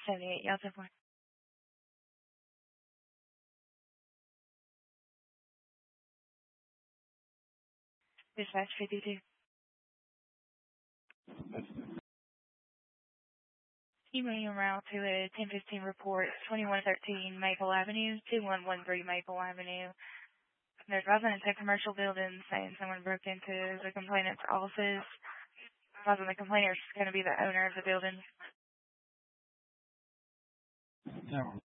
78, y'all 10-4. Dispatch 52. Email route to a 1015 report, 2113 Maple Avenue, 2113 Maple Avenue. There's residents in commercial buildings saying someone broke into the complainant's office. Causing the complainant is going to be the owner of the building. No.